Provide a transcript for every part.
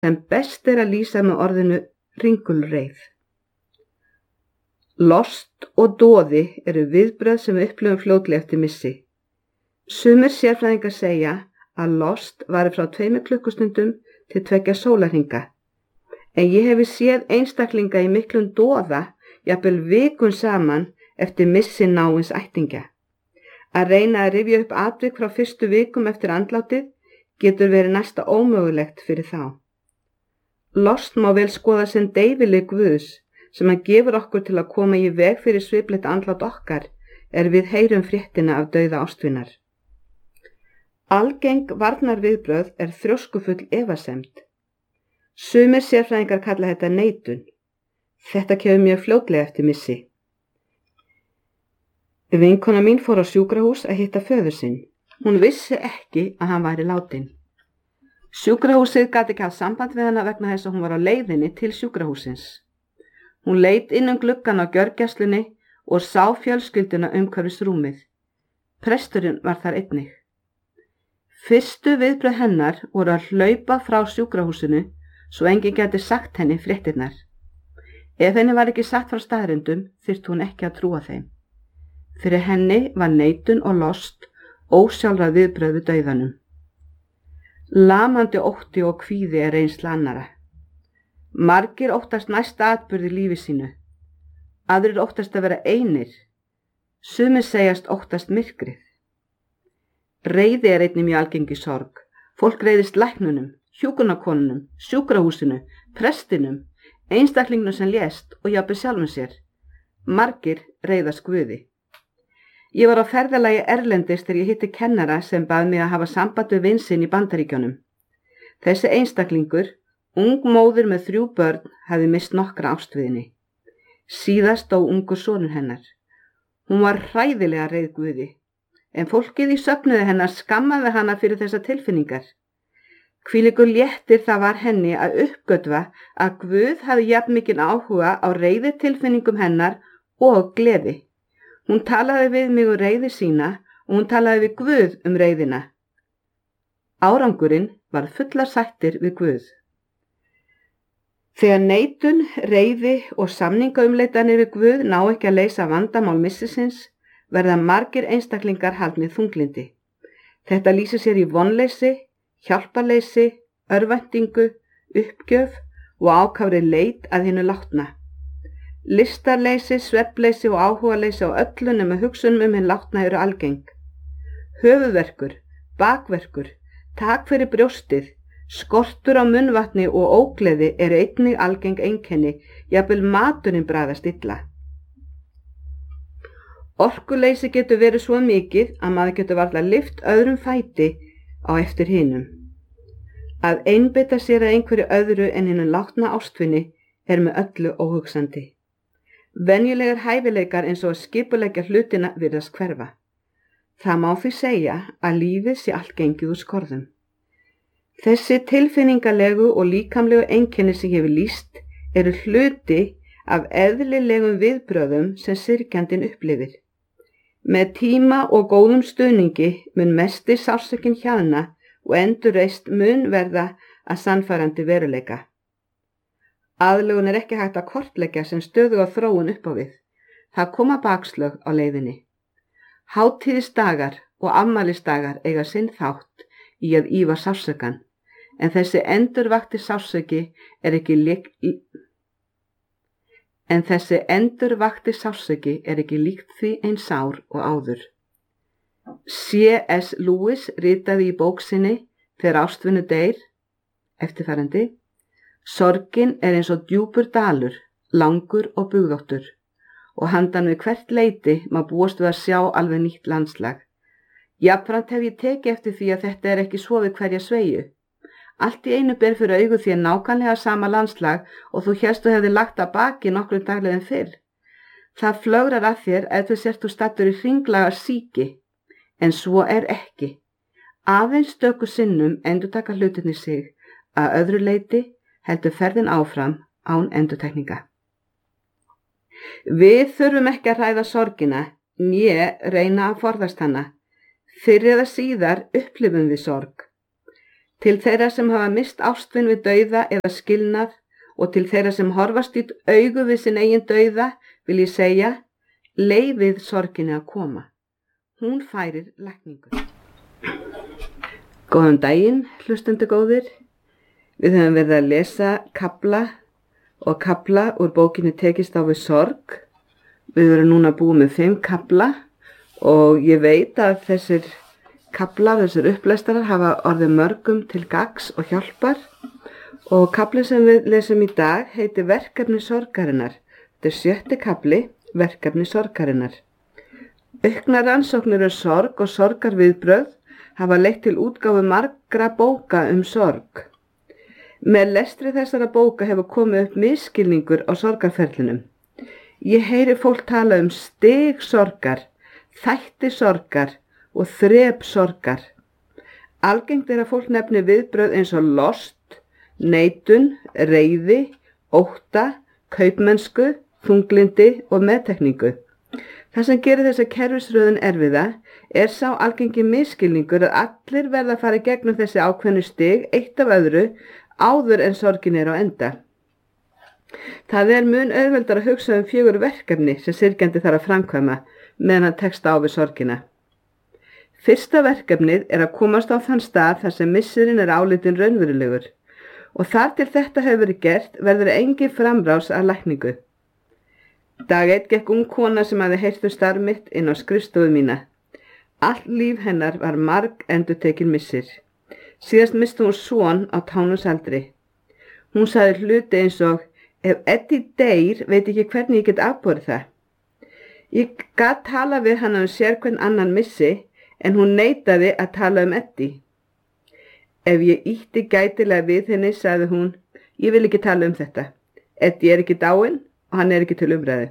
sem best að lýsa með orðinu ringulreið. Lost og doði eru viðbrögð sem við upplifum fljótlega eftir missi. Sumir sérfræðingar segja að lost vari frá 2 klukkustundum til 2 sólarhringa, en ég hefi séð einstaklinga í miklum doða, jafnvel vikum saman eftir missi náins ættingja. Að reyna að rifja upp atvik frá fyrstu vikum eftir andlátið getur verið næsta ómögulegt fyrir þá. Lost má vel skoða sem deyfileg Guðs sem hann gefur okkur til að koma í veg fyrir sviplegt andlát okkar við heyrum fréttina af dauða ástvinar. Algeng varnarviðbrögð þrjóskufull efasemd. Sumir sérfræðingar kalla þetta neitun. Þetta kemur mjög fljótlega eftir missi. Vinkona mín fór á sjúkrahús að hitta föður sinn. Hún vissi ekki að hann væri látinn. Sjúkrahúsið gat ekki haft samband við hana vegna þess að hún var á leiðinni til sjúkrahúsins. Hún leit inn gluggann á gjörgæslunni og sá fjölskylduna umhverfis rúmið. Presturinn var þar einnig. Fyrstu viðbrögð hennar voru að hlaupa frá sjúkrahúsinu svo enginn gæti sagt henni fréttirnar. Ef henni var ekki sagt frá staðreyndum þyrfti hún ekki að trúa þeim. Fyrir henni var neitun og lost ósjálfráð viðbrögð við dauðanum. Lamandi ótti og kvíði reynsla annarra. Margir óttast næsta atburð í lífi sínu. Aðrir óttast að vera einir. Sumir segjast óttast myrkrið. Reiði einnig mjög algengi sorg. Fólk reiðist læknunum, hjúkrunarkonunum, sjúkrahúsinu, prestinum, einstaklingnum sem lést og jafnvel sjálfum sér. Margir reiðast Guði. Ég var á ferðalagi erlendis þegar ég hitti kennara sem bað mig að hafa samband við vin sinn í Bandaríkjunum. Þessi einstaklingur, ung móðir með 3 börn, hafði misst nokkra ástviðni. Síðast dó ungur sonur hennar. Hún var hræðilega reið Guði, en fólkið í söfnuði hennar skammaði hana fyrir þessar tilfinningar. Hvílíkur léttir það var henni að uppgötva að Guð hafði jafn mikinn áhuga á reiði tilfinningum hennar og gleði. Hún talaði við mig reiði sína og hún talaði við Guð reiðina. Árangurinn var fullar sættir við Guð. Þegar neitun, reiði og samningaumleitanir við Guð ná ekki að leysa vandamál missisins, verða margir einstaklingar haldnir þunglindi. Þetta lýsir sér í vonleysi, hjálparleysi, örvæntingu, uppgjöf og ákafri leit að hinu látna. Listarleysi, svefnleysi og áhugaleysi á öllu nema hugsunum hinn látna eru algeng. Höfuðverkur, bakverkur, tak fyrir brjóstið, skortur á munnvatni og ógleði eru einnig algeng einkenni, jafnvel maturinn bragðast illa. Orkuleysi getur verið svo mikið að maður getur varla lyft öðrum fæti á eftir hinum. Að einbeita sér að einhverju öðru en hinum látna ástvinni með öllu óhugsandi. Venjulegar hæfileikar eins og að skipuleggja hlutina virðast hverfa. Það má því segja að lífið sé allt gengið úr skorðum. Þessi tilfinningalegu og líkamlegu einkenni sem ég hef lýst eru hluti af eðlilegum viðbrögðum sem syrgjandinn upplifir. Með tíma og góðum stuðningi mun mesti sársaukinn hjaðna og endurreist mun verða að sannfærandi veruleika. Aðlögun ekki hægt að kortleggja sem stöðuga þróun upp á við. Það koma bakslög á leiðinni. Hátíðisdagar og afmælisdagar eiga sinn þátt í að ýfa sársaukann, en þessi endurvakti sársauki ekki líkt því eins sár og áður. C.S. Lewis ritaði í bók sinni Þegar ástvinu deyr eftirfarandi: Sorgin eins og djúpur dalur, langur og bugðóttur, og handan við hvert leiti má búast við að sjá alveg nýtt landslag. Jafnframt hef ég tekið eftir því að þetta ekki svo við hverja sveigju. Allt í einu ber fyrir augu því nákvæmlega sama landslag og þú hélst þú hefði lagt að baki nokkrum daglegum fyrr. Það flögrar að þér ef þú sért þú stattur í hringlaga síki, en svo ekki. Aðeins stöku sinnum endurtaka hlutirnir sig, að öðru leiti heldur ferðin áfram án endurtekninga. Við þurfum ekki að ræða sorgina, reyna að forðast hana. Fyrr eða síðar upplifum við sorg. Til þeirra sem hafa mist ástvin við dauða eða skilnað og til þeirra sem horfast í augu við sinn eigin dauða vil ég segja, leyfið sorginni að koma. Hún færir lækningu. Góðan daginn, hlustendur góðir. Við höfum verið að lesa kafla úr bókinni Tekist á við sorg. Við erum núna búið með 5 kafla og ég veit að þessir upplæstarar hafa orðið mörgum til gagns og hjálpar og kafli sem við lesum í dag heitir Verkefni sorgarinnar. Þetta er 7. kafli, Verkefni sorgarinnar. Auknar rannsóknir sorg og sorgarviðbrögð hafa leitt til útgáfu margra bóka sorg. Með lestri þessara bóka hefur komið upp misskilningur á sorgarferlinum. Ég heyri fólk tala stig sorgar, þætti sorgar og þrep sorgar. Algengt er að fólk nefni viðbrögð eins og lost, neitun, reiði, ótta, kaupmennsku, þunglindi og meðtekningu. Það sem gerir þessa kerfisröðun erfiða er sá algengi misskilningur að allir verða að fara í gegnum þessi ákveðnu stig eitt af öðru áður en sorgin er á enda. Það er mun auðveldar að hugsa 4 verkefni sem syrgjandi þarf að framkvæma meðan hann tekst á við sorgina. Fyrsta verkefnið er að komast á þann stað þar sem missirinn er álitinn raunverulegur og þar til þetta hefur verið gert verður engin framrás að lækningu. Dag 1 gekk ung kona sem hafði heyrt starf mitt inn á skrifstofu mína. Allt líf hennar var marg endurtekin missir. Síðast missti hún son á tánusaldri. Hún sagði hluti eins og, ef Eddie deyr veit ekki hvernig ég get afborið það. Ég gat tala við hana sérhvern annan missi en hún neitaði að tala Eddie. Ef ég ýtti gætilega við henni, sagði hún, ég vil ekki tala þetta. Eddie er ekki dáinn og hann er ekki til umræðu.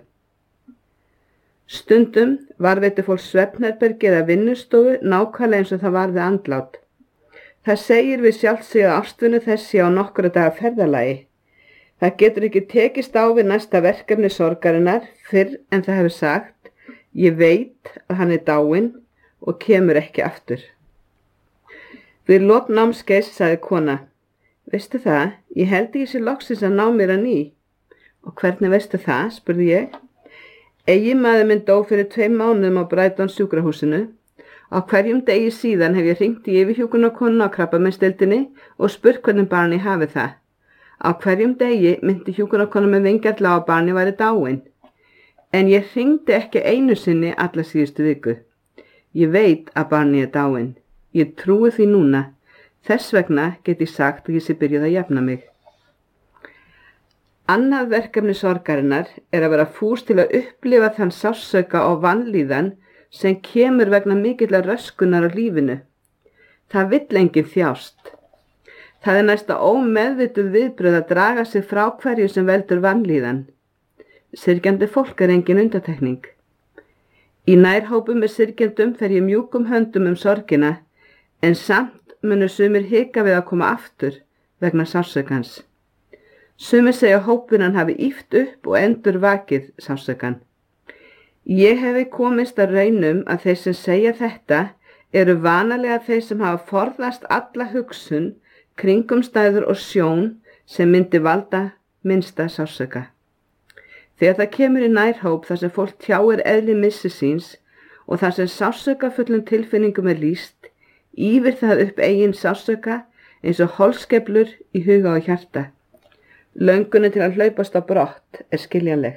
Stundum varðveitir fólk svefnherbergi eða vinnustofu nákvæmlega eins og það varði andlát. Það segir við sjálft sig að ástvinnu þessi á nokkura daga ferðalagi. Það getur ekki tekist á við næsta verkefni sorgarinnar fyrr en það hefur sagt, ég veit að hann er dáinn og kemur ekki aftur. Við lok námskeiðs sagði kona, veistu það, ég held ekki sér loksins að ná mér að ný. Og hvernig veistu það, spurði ég. Eiginmaður minn dó fyrir 2 mánuðum á Brighton sjúkrahúsinu. Á hverjum degi síðan hef ég hringt í yfirhjúkrunarkonuna á krabbameinsdeildinni og spurt hvernig barni hafi það. Á hverjum degi myndi hjúkrunarkona með vingjarla á að barni væri dáinn. En ég hringdi ekki einu sinni alla síðustu viku. Ég veit að barni er dáinn. Ég trúi því núna. Þess vegna get ég sagt að ég sé byrjuð að jafna mig. Annað verkefni sorgarinnar er að vera fús til að upplifa þann sársauka og vanlíðan sem kemur vegna mikillar röskunar á lífinu. Það vill enginn þjást. Það er næsta ómeðvituð viðbrögð að draga sig frá hverju sem veldur vanlíðan. Syrgjandi fólk er engin undantekning. Í nærhópum með syrgjendum fer ég mjúkum höndum sorgina, en samt munu sumir hika við að koma aftur vegna sársaukans. Sumir segja hópunan hafi ýft upp og endur vakið sársaukan. Ég hefi komist að raunum að þeir sem segja þetta eru vanalega þeir sem hafa forðast alla hugsun, kringumstæður og sjón sem myndi valda minnsta sársauka. Þegar það kemur í nærhóp þar sem fólk tjáir eðli missi síns og þar sem sársaukafullum tilfinningum er lýst, ýfir það upp eigin sársauka eins og holskeflur í huga og hjarta. Löngunin til að hlaupast á brott er skiljanleg.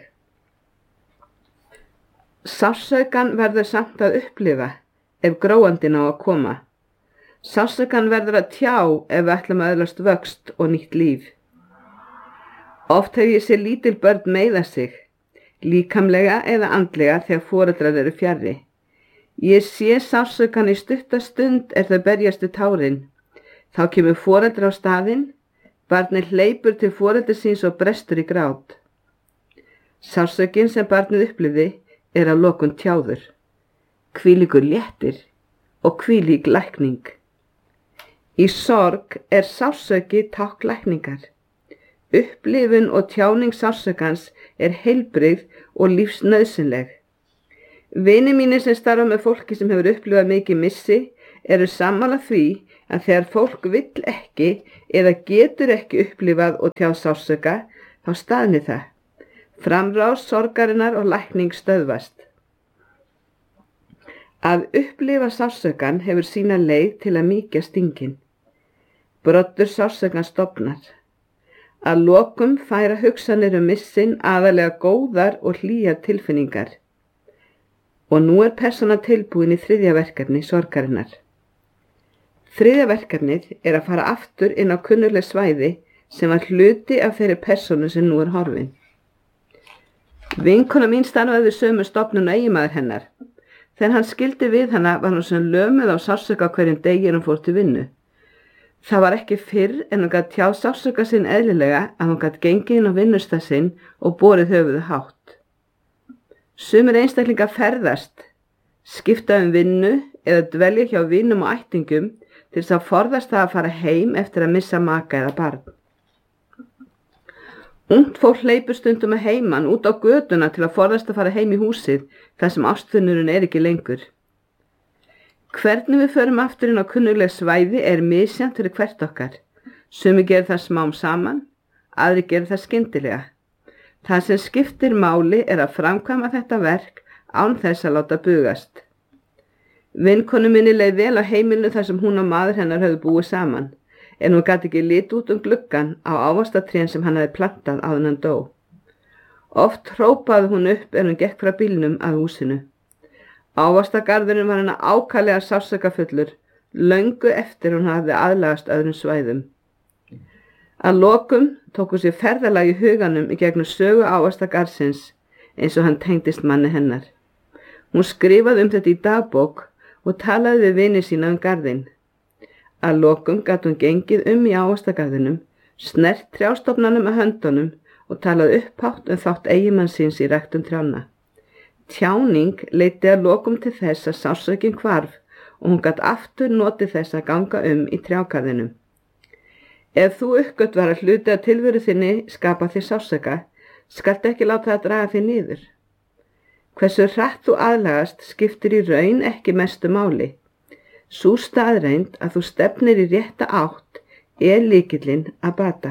Sársaukan verður samt að upplifa ef gróandinn á að koma. Sársaukan verður að tjá ef við ætlum að öðlast vöxt og nýtt líf. Oft hef ég séð lítil börn meiða sig, líkamlega eða andlega þegar foreldrar eru fjarri. Ég sé sársaukan í stutta stund þau berjast við tárin. Þá kemur foreldrar á staðinn, barnið hleypur til foreldri síns og brestur í grát. Sársaukin sem barnið upplifði er að lokum tjáður. Hvílíkur léttir og hvílík lækning. Í sorg er sársauki tákn lækningar. Upplifun og tjáning sársökans er heilbrigð og lífsnauðsynleg. Vinir mínir sem starfa með fólki sem hefur upplifað mikið missi eru sammála því að þegar fólk vill ekki eða getur ekki upplifað og tjáð sársauka, þá staðni það. Framrás sorgarinnar og lækning stöðvast. Að upplifa sársaukan hefur sína leið til að mýkja stingin. Broddur sársaukan stofnar. Að lokum færa hugsanir missin aðalega góðar og hlýjar tilfinningar. Og nú persóna tilbúin í þriðja verkefni sorgarinnar. Þriðja verkefnið að fara aftur inn á kunnugleg svæði sem var hluti af þeirri persónu sem nú horfin. Vinkona mín starfaði við sömu stofnun og eiginmaður hennar. Þegar hann skildi við hana var hún sem lömuð á sársauka hverjum degi hún fór til vinnu. Það var ekki fyrr en hún gat tjáð sársauka sinn eðlilega að hún gat gengið inn á vinnustað sinn og borið höfuðið hátt. Sumir einstaklingar ferðast, skipta vinnu eða dvelja hjá vinum og ættingum til þess að forðast það að fara heim eftir að missa maka eða barn. Ungt fólk hleypur stundum að heiman út á götuna til að forðast að fara heim í húsið þar sem ástfinnurinn ekki lengur. Hvernig við förum aftur inn á kunnugleg svæði misjafnt fyrir hvert okkar. Sumir gera það smám saman, aðrir gera það skyndilega. Það sem skiptir máli að framkvæma þetta verk án þess að láta bugast. Vinkonu minni leið vel á heimilinu þar sem hún og maður hennar höfðu búið saman, en hún gat ekki litið út gluggann á ávaxtatrén sem hann hafði plantað áður en hann dó. Oft hrópaði hún upp hún gekk frá bílnum að húsinu. Ávaxtagarðurinn var hennar ákaflega sársaukafullur, löngu eftir hún hafði aðlagast öðrum svæðum. Að lokum tók hún sér ferðalag í huganum í gegnum sögu ávaxtagarðsins eins og hann tengdist manni hennar. Hún skrifaði þetta í dagbók og talaði við vini sína garðinn. Að lokum gat hún gengið í ávaxtagarðinum, snert trjástofnanum með höndunum og talaði upphátt þátt eiginmanns síns í ræktun trjánna. Tjáning leiddi að lokum til þess að sársaukinn hvarf og hún gat aftur notið þess að ganga í trjágarðinum. Ef þú uppgötvar að hluti af tilveru þinni skapa þér sársauka, skaltu ekki láta það draga þig niður. Hversu hratt þú aðlagast skiptir í raun ekki mestu máli. Sú staðreynd að þú stefnir í rétta átt lykillinn að bata.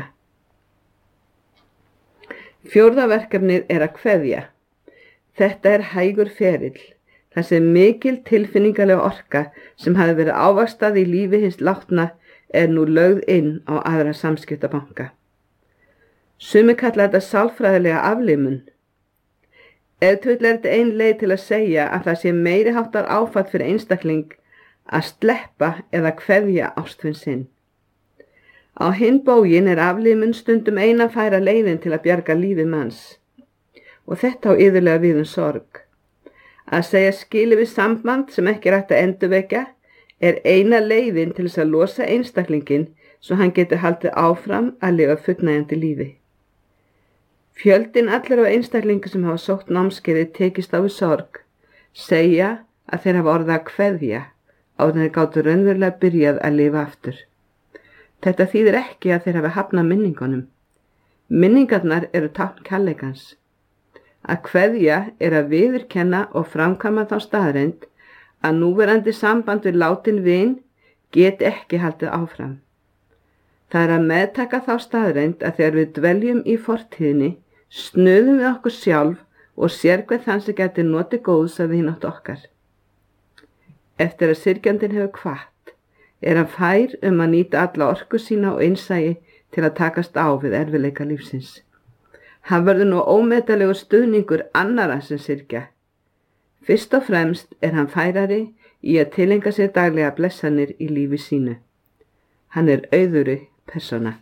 Fjórða verkefnið að kveðja. Þetta hægur ferill, þar sem mikil tilfinningalega orka sem hafði verið ávaxtað í lífi hins látna nú lögð inn á aðra samskiptabanka. Sumir kalla þetta sálfræðilega aflimun. Ef til vill þetta ein leið til að segja að það sé meiri háttar áfall fyrir einstakling að sleppa eða kveðja ástvin sinn. Á hinn bóginn aflimun stundum eina færa leiðin til að bjarga lífi manns. Og þetta á iðulega við sorg. Að segja skilið við samband sem ekki hægt að endurvekja eina leiðin til þess að losa einstaklinginn svo hann getur haldið áfram að lifa fullnægjandi lífi. Fjöldinn allir af einstaklingar sem hafa sótt námskeiði tekist á við sorg segja að þeir hafa orðið að kveðja áður en þeir gátu raunverulega byrjað að lifa aftur. Þetta þýðir ekki að þeir hafi hafnað minningunum. Minningarnar tákn kærleikans. Að kveðja að viðurkenna og framkvæma þá staðreynd að núverandi samband við látinn vin geti ekki haldið áfram. Það að meðtaka þá staðreynd að þegar við dveljum í fortíðinni, snuðum við okkur sjálf og sér hver þann sem geti notið góðs af vinátt okkar. Eftir að syrgjandinn hefur hvatt, hann fær að nýta alla orku sína og innsæi til að takast á við erfiðleika lífsins. Hann verður nú ómetalegur stuðningur annarra sem syrgja. Fyrst og fremst hann færari í að tileinka sér daglega blessanir í lífi sínu. Hann auðugri persóna.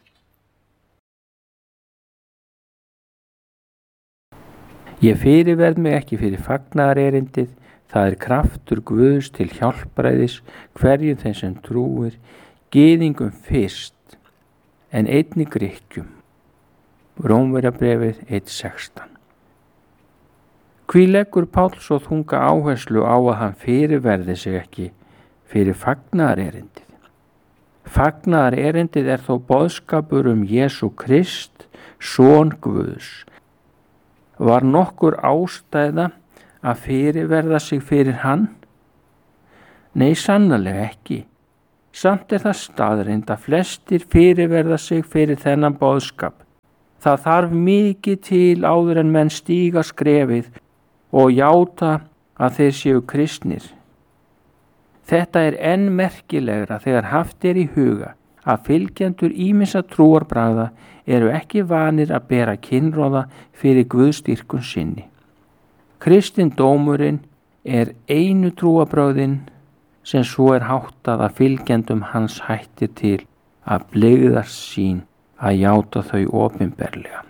Ég fyrirverð mig ekki fyrir fagnaðarerindið, það kraftur Guðs til hjálpræðis hverjum þeim sem trúir, gyðingum fyrst, en einnig Grikkjum. Rómverjabréfið 1:16. Hví leggur Páll svo þunga áherslu á að hann fyrirverði sig ekki fyrir fagnaðarerindið? Fagnaðarerindið þó boðskapur Jesú Krist, son Guðs. Var nokkur ástæða að fyrirverða sig fyrir hann? Nei, sannarlega ekki. Samt það staðreynd að flestir fyrirverða sig fyrir þennan boðskap. Það þarf mikið til áður en menn stíga skrefið og játa að þeir séu kristnir. Þetta enn merkilegra þegar haft í huga að fylgjendur ýmissa trúarbragða eru ekki vanir að bera kynróða fyrir guðstyrkun sinni. Kristindómurinn einu trúarbragðin sem svo háttað að fylgjendum hans hættir til að blygðast sín að játa þau opinberlega.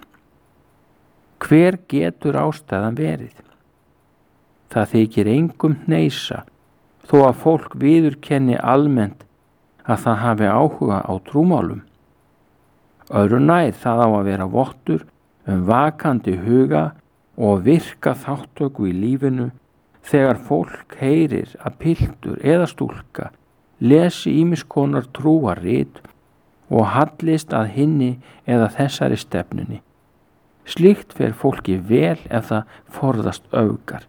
Hver getur ástæðan verið? Það þykir engum hneisa þó að fólk viðurkenni almennt að það hafi áhuga á trúmálum. Öðru nær það á að vera vottur vakandi huga og virka þáttöku í lífinu þegar fólk heyrir að piltur eða stúlka lesi ýmiss konar trúarrit og hallist að hinni eða þessari stefnunni. Slíkt fer fólki vel ef það forðast öfgar.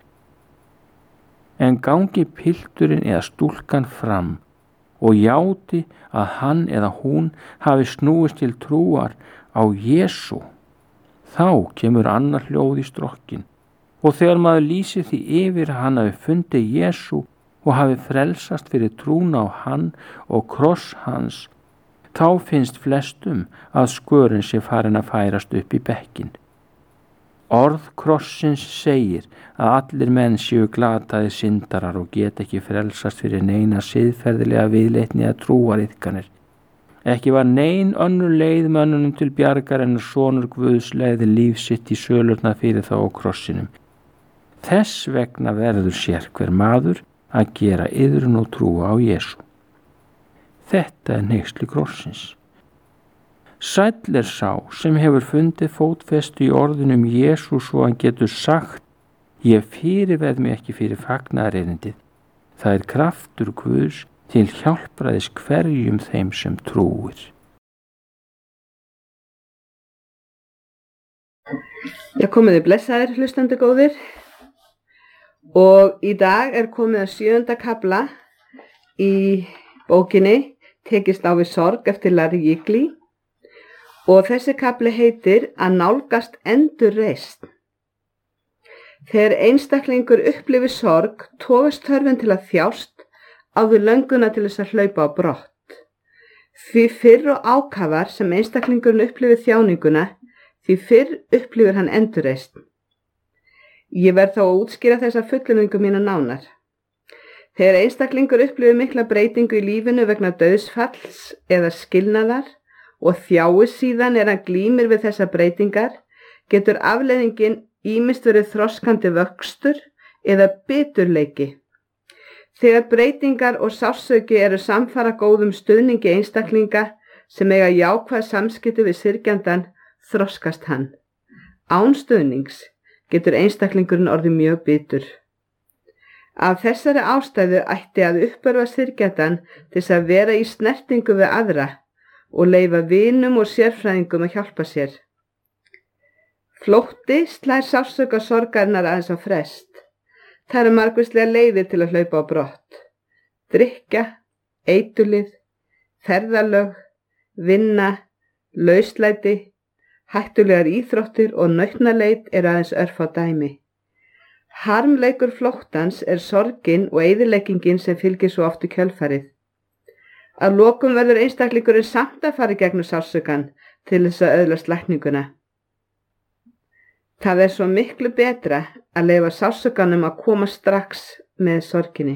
En gangi pilturinn eða stúlkan fram og játi að hann eða hún hafi snúist til trúar á Jesú, þá kemur annar hljóð í strokkin. Og þegar maður lýsir því yfir að hann hafi fundið Jesú og hafi frelsast fyrir trúna á hann og kross hans, þá finnst flestum að skörin sé farin að færast upp í bekkin. Orð krossins segir að allir menn séu glataðir syndarar og geta ekki frelsast fyrir neina siðferðilega viðleitni eða trúariðkanir. Ekki var nein önnur leið mönnunum til bjargar en sonur Guðs leiði líf sitt í sölurnar fyrir þá á krossinum. Þess vegna verður sérhver maður að gera iðrun og trúa á Jesú. Þetta hneyksli krossins. Sæll sá sem hefur fundið fótfestu í orðunum Jesú svo hann getur sagt: ég fyrirverð mig ekki fyrir fagnaðarerindið. Það kraftur Guðs til hjálpræðis hverjum þeim sem trúir. Komiði blessaðir hlustandi góðir, og í dag komið að 7. kafla í bókinni Tekist á við sorg eftir Larry Jiggly, og þessi kafli heitir Að nálgast endurreisn. Þegar einstaklingur upplifir sorg togast þörfin til að þjást á við lönguna til þess að hlaupa á brott. Því fyrr og ákafar sem einstaklingurinn upplifir þjáninguna, því fyrr upplifir hann endurreisn. Ég verð þá að útskýra þessa fullyrðingu mína nánar. Þegar einstaklingur upplifir mikla breytingu í lífinu vegna dauðsfalls eða skilnaðar og þjáist síðan hann glímir við þessar breytingar, getur afleiðingin ýmist verið þroskandi vöxtur eða biturleiki. Þegar breytingar og sársauki eru samfara góðum stuðningi einstaklinga sem eiga jákvæð samskipti við syrgjandann, þroskast hann. Án stuðnings getur einstaklingurinn orðið mjög bitur. Af þessari ástæðu ætti að uppörva syrgjandann til þess að vera í snertingu við aðra og leyfa vinum og sérfræðingum að hjálpa sér. Flótti slær sársauka sorgarinnar aðeins á frest. Það eru margvíslega leiðir til að hlaupa á brott. Drykkja, eiturlyf, ferðalög, vinna, lauslæti, hættulegar íþróttir og nautnaleit eru aðeins örfá dæmi. Harmleikur flóttans sorgin og eyðileggingin sem fylgir svo oft í kjölfarið. Að lokum verður einstaklingurinn samt að fara í gegnum sársaukann til þess að öðlast lækninguna. Það svo miklu betra að leyfa sársaukanum að koma strax með sorginni.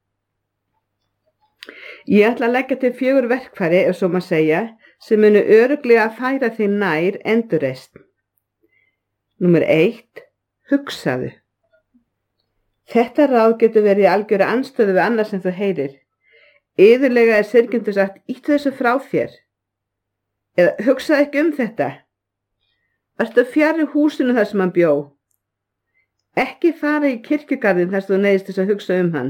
Ég ætla að leggja til 4 verkfæri, ef svo má segja, sem munu örugglega að færa þig nær endurreisn. Númer 1. Hugsaðu. Þetta ráð getur verið í algjöru andstöðu við annað sem þú heyrir. Iðulega syrgjandi sagt: ýttu þessu frá þér. Eða hugsaðu ekki þetta. Ertu fjarri húsinu þar sem hann bjó. Ekki fara í kirkjugarðinn þar sem þú neyðist þess að hugsa hann.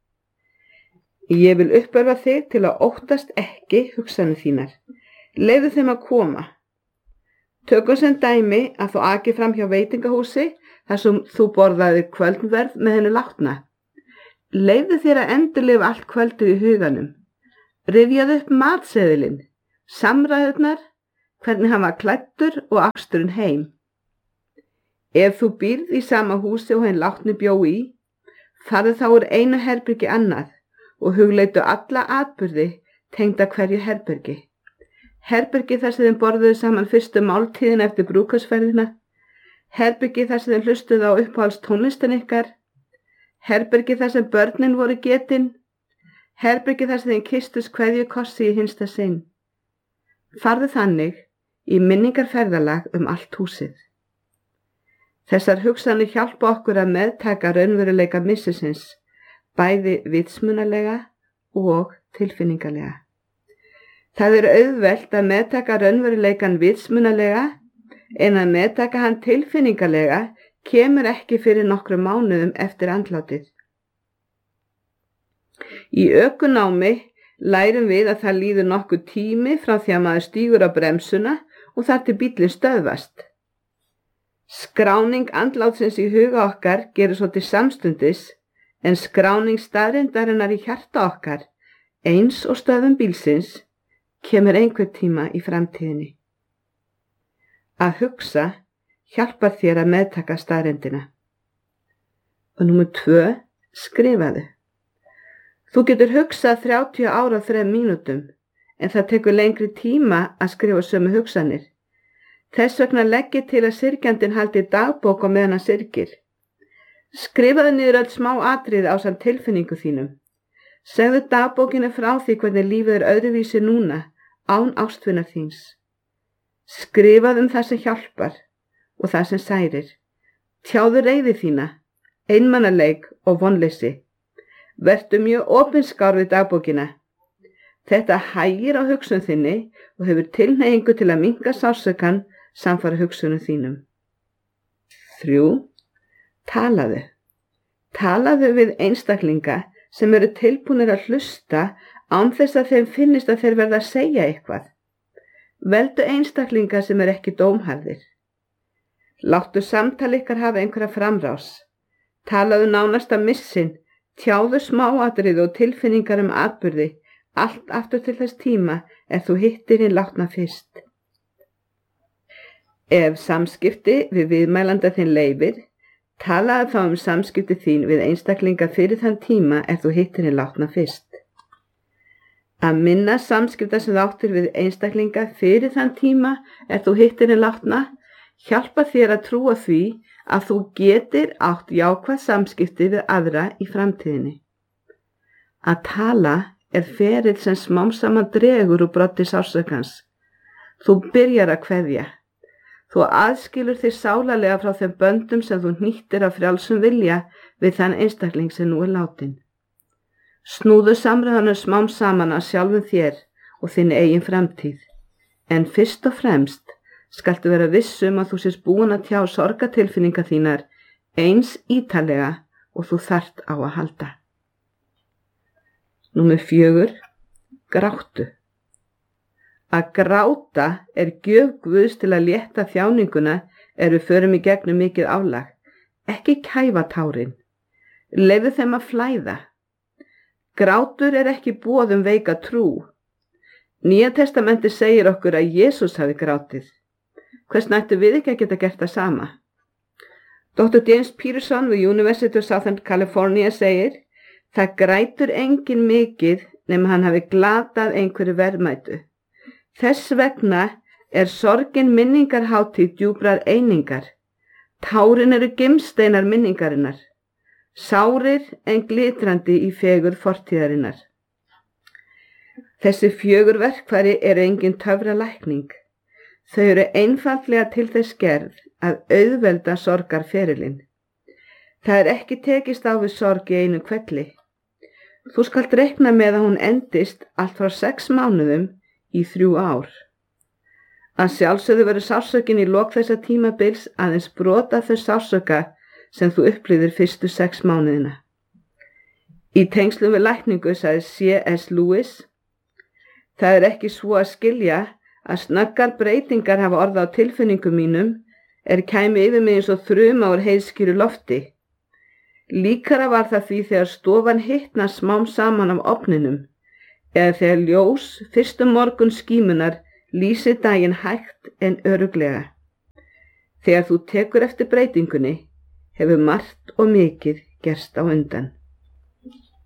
Ég vil uppörva þig til að óttast ekki hugsanir þínar. Leyfðu þeim að koma. Tökum sem dæmi að þú aki fram hjá veitingahúsi þar sem þú borðaði kvöldverð með henni látna. Leyfðu þér að endurlifa allt kvöldið í huganum. Rifjaðu upp matseðilinn, samræðurnar, hvernig hann var klæddur og aksturinn heim. Ef þú býrð í sama húsi og hinn látni bjó í, farðu þá úr einu herbergi annað og hugleitu alla atburði tengda hverju herbergi. Herbergi þar sem þeim borðuðu saman fyrstu máltíðina eftir brúðkaupsferðina, herbergi þar sem þeim hlustuðu á uppáhalds tónlistin ykkar, herbergi þar sem börnin voru getin, herbergi þar sem þeim kysstust kveðju kossi í hinsta sinn. Farðu þannig í minningarferðalag allt húsið. Þessar hugsanir hjálpa okkur að meðtaka raunveruleika missisins, bæði vitsmunalega og tilfinningalega. Það er auðvelt að meðtaka raunveruleikan vitsmunalega, en að meðtaka hann tilfinningalega kemur ekki fyrir nokkrum mánuðum eftir andlátið. Í ökunámi lærum við að það líður nokkur tími frá því að maður stígur á bremsuna og þar til bíllinn stöðvast. Skráning andlátsins í huga okkar gerir svo til samstundis, en skráning staðreyndarinnar í hjarta okkar, eins og stöðvun bílsins, kemur einhver tíma í framtíðinni. Að hugsa hjálpar þér að meðtaka staðreyndina. Og númer 2, skrifaðu. Þú getur hugsað 30 ára á 3 mínútum, en það tekur lengri tíma að skrifa sömu hugsanir. Þess vegna legg ég til að syrgjandinn haldi dagbók á meðan hann syrgir. Skrifaðu niður öll smá atriði ásamt tilfinningu þínum. Segðu dagbókinu frá því hvernig lífið er öðruvísi núna, án ástvinar þíns. Skrifaðu það sem hjálpar og það sem særir. Tjáðu reiði þína, einmanaleik og vonleysi. Vertu mjög opinskár við dagbókina. Þetta hægir á hugsun þinni og hefur tilhneigingu til að minnka sársaukann samfara hugsunum þínum. 3. Talaðu. Talaðu við einstaklinga sem eru tilbúnir að hlusta án þess að þeim finnist að þeir verða að segja eitthvað. Veldu einstaklinga sem eru ekki dómharðir. Láttu samtal ykkar hafa einhverja framrás. Talaðu nánast af missin, tjáðu smáatriði og tilfinningar atburði, allt aftur til þess tíma þú hittir hinn látna fyrst. Ef samskipti við viðmælanda þinn leyfir, talaðu þá samskipti þín við einstaklinga fyrir þann tíma þú hittir hinn látna fyrst. Að minna samskipta sem þú áttir við einstaklinga fyrir þann tíma þú hittir hinn látna, hjálpa þér að trúa því að þú getir átt jákvæð samskipti við aðra í framtíðinni. Að tala ferill sem smám saman dregur úr broddi sársaukans. Þú byrjar að kveðja. Þú aðskilur þig sálarlega frá þeim böndum sem þú hnýttir af frjálsum vilja við þann einstakling sem nú látinn. Snúðu samræðanum smám saman að sjálfum þér og þinni eigin framtíð. En fyrst og fremst skaltu vera viss að þú sést búin að tjá sorgatilfinningar þínar eins ítarlega og þú þarft á að halda. Númer 4. Gráttu. Að gráta gjöf Guðs til að létta þjáninguna við förum í gegnum mikið álag. Ekki kæfa tárin. Leyfðu þeim að flæða. Grátur ekki boð veika trú. Nýja testamenti segir okkur að Jesús hafi grátið. Hvers nættu við ekki að geta gert það sama? Dr. James Pearson við University of Southern California segir: það grætur enginn mikið nema hann hafi glatað einhverju verðmætu. Þess vegna sorgin minningarhátíð djúprar einingar. Tárin gimsteinar minningarinnar. Sárir en glitrandi í fegurð fortíðarinnar. Þessi 4 verkfæri engin töfralækning. Þau einfaldlega til þess gerð að auðvelda sorgarferilinn. Það ekki tekist á við sorg í einu hvelli. Þú skalt reikna með að hún endist allt frá 6 mánuðum í 3 ár. Að sjálfsögðu verður sársaukin í lok þessa tímabils aðeins brot af þau sársauka sem þú upplifðir fyrstu 6 mánuðina. Í tengslum við lækningu sagði C.S. Lewis: það ekki svo að skilja að snöggar breytingar hafa orðið á tilfinningum mínum kæmi yfir mig eins og þruma úr heiðskíru lofti. Líkara var það því þegar stofan hitnar smám saman af ofninum, eða þegar ljós fyrstum morgun skímunar lýsir daginn hægt en örugglega. Þegar þú tekur eftir breytingunni, hefur margt og mikið gerst á undan.